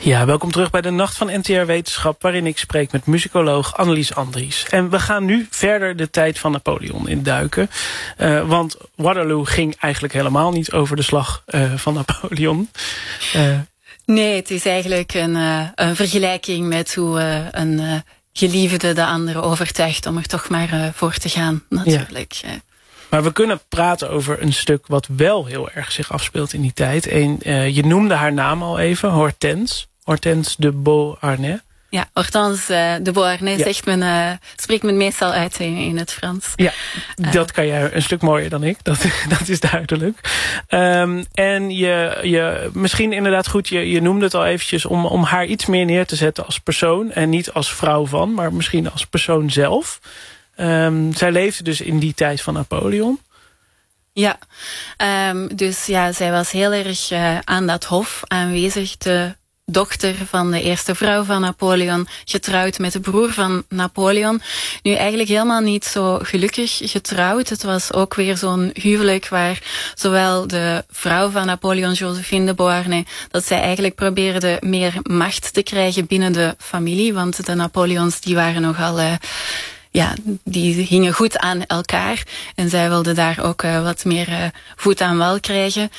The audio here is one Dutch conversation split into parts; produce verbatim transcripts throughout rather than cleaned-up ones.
Ja, welkom terug bij de Nacht van N T R Wetenschap, waarin ik spreek met muzikoloog Annelies Andries. En we gaan nu verder de tijd van Napoleon induiken. Uh, want Waterloo ging eigenlijk helemaal niet over de slag uh, van Napoleon. Uh, nee, het is eigenlijk een, uh, een vergelijking met hoe uh, een uh, geliefde de andere overtuigt om er toch maar uh, voor te gaan, natuurlijk. Ja. Maar we kunnen praten over een stuk wat wel heel erg zich afspeelt in die tijd. En uh, je noemde haar naam al even, Hortense. Hortense de Beauharnais. Ja, Hortense uh, de Beauharnais ja. zegt men, uh, spreekt men meestal uit in, in het Frans. Ja, uh, dat kan jij een stuk mooier dan ik. Dat, dat is duidelijk. Um, en je, je, misschien inderdaad goed, je, je noemde het al eventjes om, om haar iets meer neer te zetten als persoon. En niet als vrouw van, maar misschien als persoon zelf. Um, zij leefde dus in die tijd van Napoleon. Ja, um, dus ja, zij was heel erg uh, aan dat hof aanwezig. De dochter van de eerste vrouw van Napoleon, getrouwd met de broer van Napoleon. Nu eigenlijk helemaal niet zo gelukkig getrouwd. Het was ook weer zo'n huwelijk waar zowel de vrouw van Napoleon, Josephine de Beauharnais, dat zij eigenlijk probeerde meer macht te krijgen binnen de familie. Want de Napoleons die waren nogal... Uh, Ja, die hingen goed aan elkaar. En zij wilde daar ook uh, wat meer uh, voet aan wal krijgen.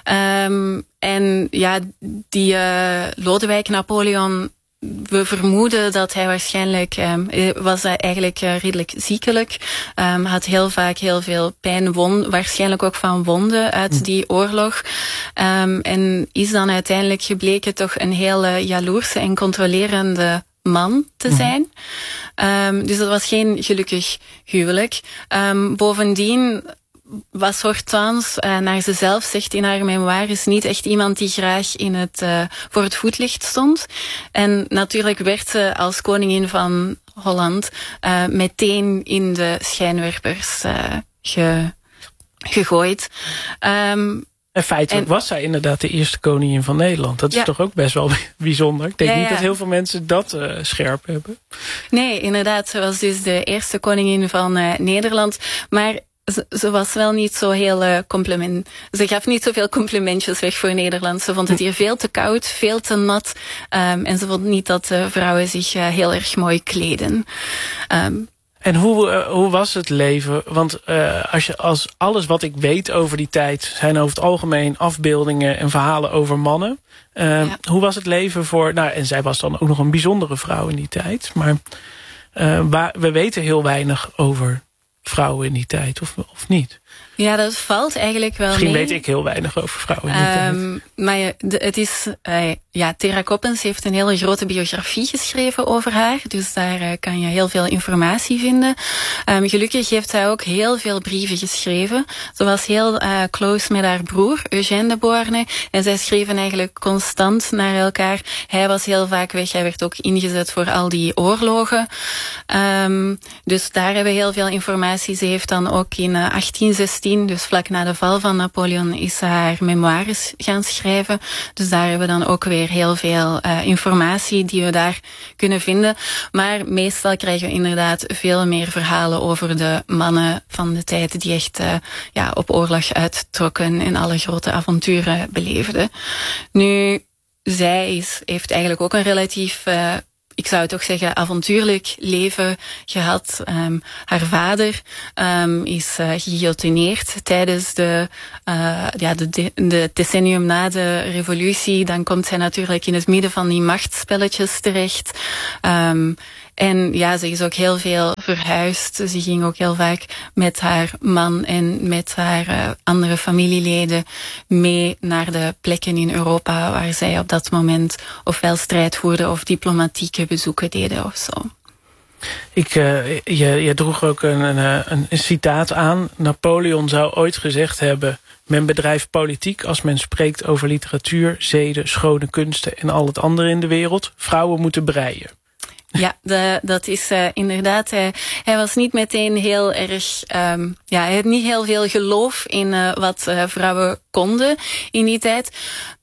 Um, en ja, die uh, Lodewijk Napoleon, we vermoeden dat hij waarschijnlijk... Um, was hij eigenlijk uh, redelijk ziekelijk. Um, had heel vaak heel veel pijn, wond, waarschijnlijk ook van wonden uit die oorlog. Um, en is dan uiteindelijk gebleken toch een heel uh, jaloerse en controlerende man te zijn. Um, dus dat was geen gelukkig huwelijk. Um, bovendien was Hortense, uh, naar ze zelf zegt in haar memoires, niet echt iemand die graag in het, uh, voor het voetlicht stond. En natuurlijk werd ze als koningin van Holland uh, meteen in de schijnwerpers uh, ge, gegooid. Um, En feitelijk en, was zij inderdaad de eerste koningin van Nederland. Dat is ja. toch ook best wel bijzonder. Ik denk ja, ja. niet dat heel veel mensen dat uh, scherp hebben. Nee, inderdaad. Ze was dus de eerste koningin van uh, Nederland. Maar ze, ze was wel niet zo heel uh, compliment. Ze gaf niet zoveel complimentjes weg voor Nederland. Ze vond het hier veel te koud, veel te nat. Um, en ze vond niet dat uh, vrouwen zich uh, heel erg mooi kleden. Um, En hoe, uh, hoe was het leven? Want uh, als je, als alles wat ik weet over die tijd zijn over het algemeen afbeeldingen en verhalen over mannen. Uh, ja. Hoe was het leven voor... Nou, en zij was dan ook nog een bijzondere vrouw in die tijd. Maar uh, waar, we weten heel weinig over vrouwen in die tijd, of, of niet? Ja, dat valt eigenlijk wel Misschien mee. weet ik heel weinig over vrouwen in die um, tijd. Maar ja, de, het is... Uh, ja, Tera Coppens heeft een hele grote biografie geschreven over haar. Dus daar uh, kan je heel veel informatie vinden. Um, gelukkig heeft zij ook heel veel brieven geschreven. Ze was heel uh, close met haar broer, Eugène de Beauharnais. En zij schreven eigenlijk constant naar elkaar. Hij was heel vaak weg. Hij werd ook ingezet voor al die oorlogen. Um, dus daar hebben we heel veel informatie. Ze heeft dan ook in uh, achttien zestien, dus vlak na de val van Napoleon, is ze haar memoires gaan schrijven. Dus daar hebben we dan ook weer heel veel uh, informatie die we daar kunnen vinden. Maar meestal krijgen we inderdaad veel meer verhalen over de mannen van de tijd die echt uh, ja, op oorlog uittrokken en alle grote avonturen beleefden. Nu, zij is, heeft eigenlijk ook een relatief... Uh, ik zou toch zeggen, avontuurlijk leven gehad. Um, haar vader um, is uh, geguillotineerd tijdens de, uh, ja, de, de, de decennium na de revolutie. Dan komt zij natuurlijk in het midden van die machtsspelletjes terecht. Um, En ja, ze is ook heel veel verhuisd. Ze ging ook heel vaak met haar man en met haar uh, andere familieleden mee naar de plekken in Europa waar zij op dat moment ofwel strijd voerden of diplomatieke bezoeken deden of zo. Ik, uh, je, je droeg ook een, een, een, een citaat aan. Napoleon zou ooit gezegd hebben: men bedrijft politiek als men spreekt over literatuur, zeden, schone kunsten en al het andere in de wereld. Vrouwen moeten breien. Ja, de, dat is uh, inderdaad. Hij, hij was niet meteen heel erg... Um, ja, hij had niet heel veel geloof in uh, wat uh, vrouwen konden in die tijd.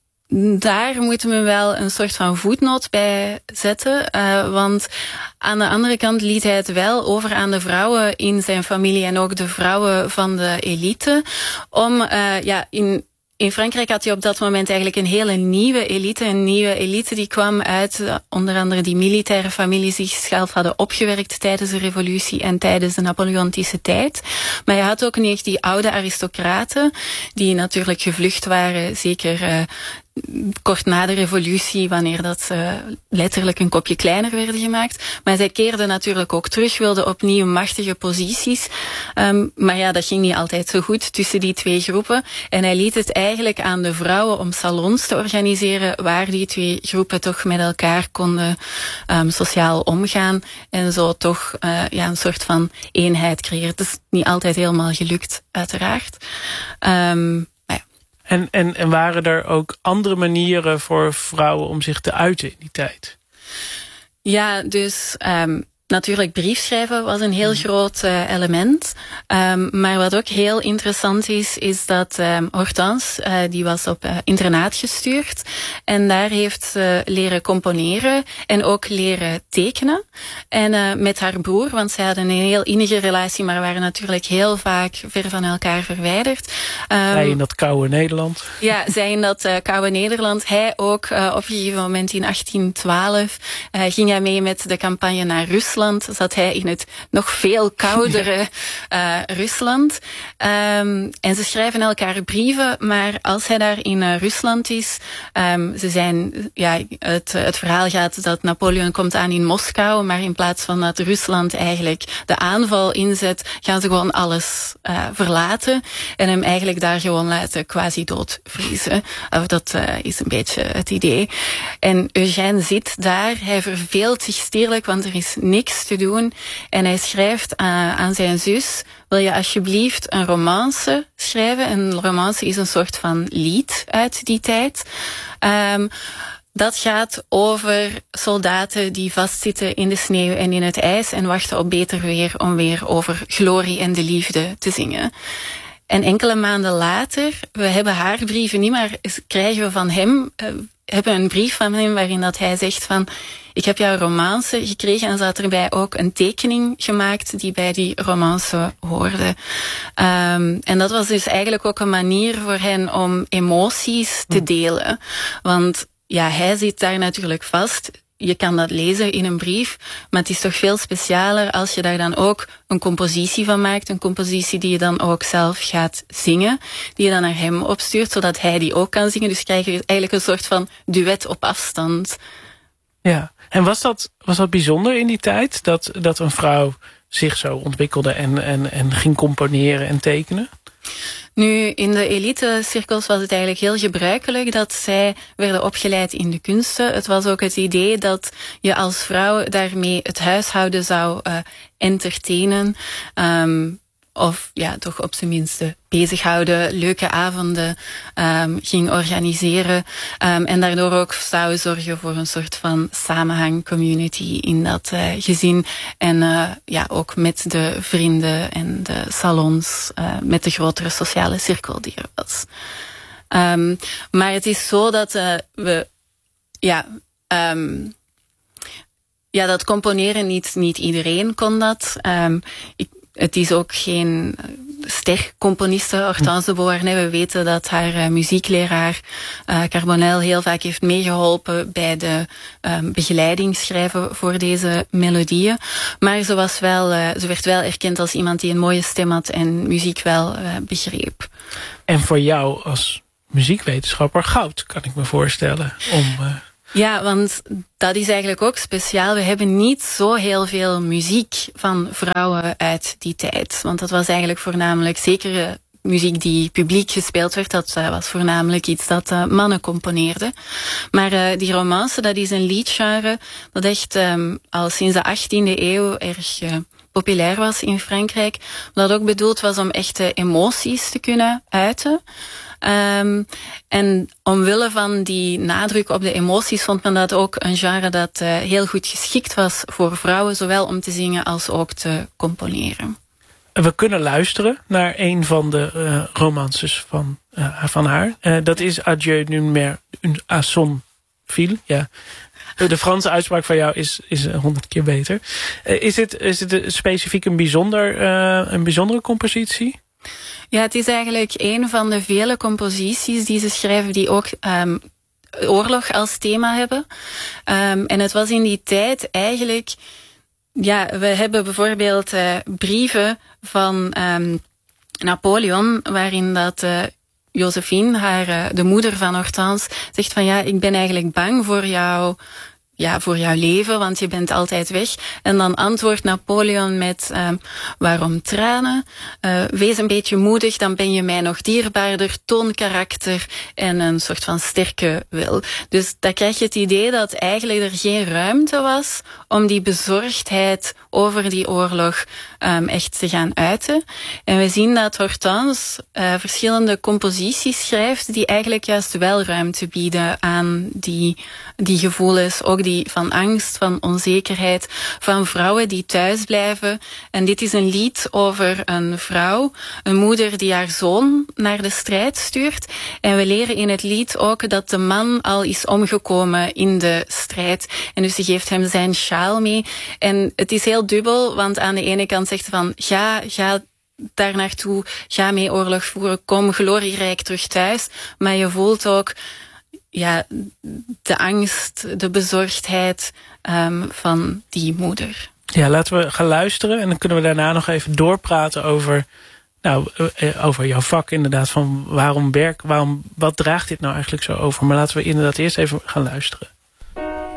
Daar moeten we wel een soort van voetnoot bij zetten. Uh, want aan de andere kant liet hij het wel over aan de vrouwen in zijn familie en ook de vrouwen van de elite. Om uh, ja, in... in Frankrijk had je op dat moment eigenlijk een hele nieuwe elite. Een nieuwe elite die kwam uit uh, onder andere die militaire families die zichzelf hadden opgewerkt tijdens de revolutie en tijdens de Napoleontische tijd. Maar je had ook niet die oude aristocraten die natuurlijk gevlucht waren, zeker uh, kort na de revolutie, wanneer dat uh, letterlijk een kopje kleiner werden gemaakt. Maar zij keerden natuurlijk ook terug, wilden opnieuw machtige posities. Um, maar ja, dat ging niet altijd zo goed tussen die twee groepen. En hij liet het eigenlijk aan de vrouwen om salons te organiseren waar die twee groepen toch met elkaar konden um, sociaal omgaan. En zo toch uh, ja, een soort van eenheid creëren. Het is niet altijd helemaal gelukt, uiteraard. Um, En, en, en waren er ook andere manieren voor vrouwen om zich te uiten in die tijd? Ja, dus um, natuurlijk briefschrijven was een heel groot uh, element. Um, maar wat ook heel interessant is, is dat um, Hortense, uh, die was op uh, internaat gestuurd. En daar heeft ze leren componeren en ook leren tekenen. En uh, met haar broer, want zij hadden een heel innige relatie, maar waren natuurlijk heel vaak ver van elkaar verwijderd. Um, zij in dat koude Nederland. Ja, zij in dat uh, koude Nederland. Hij ook uh, op een gegeven moment in achttien twaalf uh, ging hij mee met de campagne naar Rusland. Zat hij in het nog veel koudere uh, Rusland. Um, en ze schrijven elkaar brieven, maar als hij daar in uh, Rusland is, um, ze zijn, ja, het, het verhaal gaat dat Napoleon komt aan in Moskou, maar in plaats van dat Rusland eigenlijk de aanval inzet, gaan ze gewoon alles uh, verlaten en hem eigenlijk daar gewoon laten quasi doodvriezen. Uh, dat uh, is een beetje het idee. En Eugène zit daar, hij verveelt zich stierlijk, want er is niks te doen. En hij schrijft aan, aan zijn zus, wil je alsjeblieft een romance schrijven? Een romance is een soort van lied uit die tijd. Um, dat gaat over soldaten die vastzitten in de sneeuw en in het ijs en wachten op beter weer om weer over glorie en de liefde te zingen. En enkele maanden later, we hebben haar brieven niet, maar krijgen we van hem, uh, hebben een brief van hem waarin dat hij zegt van, ik heb jouw romance gekregen en ze had erbij ook een tekening gemaakt die bij die romance hoorde. Um, en dat was dus eigenlijk ook een manier voor hen om emoties te delen. Want ja, hij zit daar natuurlijk vast. Je kan dat lezen in een brief, maar het is toch veel specialer als je daar dan ook een compositie van maakt. Een compositie die je dan ook zelf gaat zingen, die je dan naar hem opstuurt, zodat hij die ook kan zingen. Dus krijg je eigenlijk een soort van duet op afstand. Ja, en was dat, was dat bijzonder in die tijd, dat, dat een vrouw zich zo ontwikkelde en, en, en ging componeren en tekenen? Nu, in de elite-cirkels was het eigenlijk heel gebruikelijk dat zij werden opgeleid in de kunsten. Het was ook het idee dat je als vrouw daarmee het huishouden zou uh, entertainen. Um, Of ja, toch op zijn minste bezighouden, leuke avonden um, ging organiseren. Um, en daardoor ook zou zorgen voor een soort van samenhang, community in dat uh, gezin. En uh, ja, ook met de vrienden en de salons, uh, met de grotere sociale cirkel die er was. Um, maar het is zo dat uh, we, ja, um, ja, dat componeren niet, niet iedereen kon dat. Um, ik, Het is ook geen ster-componiste, Hortense de Beauharnais. We weten dat haar uh, muziekleraar uh, Carbonel heel vaak heeft meegeholpen bij de um, begeleiding schrijven voor deze melodieën. Maar ze, was wel, uh, ze werd wel erkend als iemand die een mooie stem had en muziek wel uh, begreep. En voor jou als muziekwetenschapper goud, kan ik me voorstellen, om... Uh... Ja, want dat is eigenlijk ook speciaal. We hebben niet zo heel veel muziek van vrouwen uit die tijd. Want dat was eigenlijk voornamelijk, zeker muziek die publiek gespeeld werd, dat was voornamelijk iets dat uh, mannen componeerden. Maar uh, die romance, dat is een liedgenre dat echt um, al sinds de achttiende eeuw erg uh, populair was in Frankrijk. Dat ook bedoeld was om echte emoties te kunnen uiten. Um, en omwille van die nadruk op de emoties vond men dat ook een genre dat uh, heel goed geschikt was voor vrouwen, zowel om te zingen als ook te componeren. We kunnen luisteren naar een van de uh, romances van, uh, van haar. Uh, dat is Adieu d'une mère à son fils. Ja. De Franse uitspraak van jou is, is honderd keer beter. Uh, is het, is het specifiek een, bijzonder, uh, een bijzondere compositie? Ja, het is eigenlijk een van de vele composities die ze schrijven die ook um, oorlog als thema hebben. Um, en het was in die tijd eigenlijk... Ja, we hebben bijvoorbeeld uh, brieven van um, Napoleon, waarin dat... Uh, Josephine, haar, uh, de moeder van Hortense, zegt van ja, ik ben eigenlijk bang voor jou... Ja, voor jouw leven, want je bent altijd weg. En dan antwoordt Napoleon met, uh, waarom tranen? Uh, wees een beetje moedig, dan ben je mij nog dierbaarder. Toon karakter en een soort van sterke wil. Dus dan krijg je het idee dat eigenlijk er geen ruimte was om die bezorgdheid over die oorlog um, echt te gaan uiten. En we zien dat Hortense uh, verschillende composities schrijft die eigenlijk juist wel ruimte bieden aan die, die gevoelens, ook die van angst, van onzekerheid, van vrouwen die thuis blijven. En dit is een lied over een vrouw, een moeder die haar zoon naar de strijd stuurt. En we leren in het lied ook dat de man al is omgekomen in de strijd. En dus ze geeft hem zijn sjaal mee. En het is heel dubbel, want aan de ene kant zegt ze van, ga, ga daar naartoe, ga mee oorlog voeren, kom glorierijk terug thuis. Maar je voelt ook... Ja, de angst, de bezorgdheid um, van die moeder. Ja, laten we gaan luisteren en dan kunnen we daarna nog even doorpraten over, nou, over jouw vak inderdaad. Van waarom werk, waarom, wat draagt dit nou eigenlijk zo over? Maar laten we inderdaad eerst even gaan luisteren.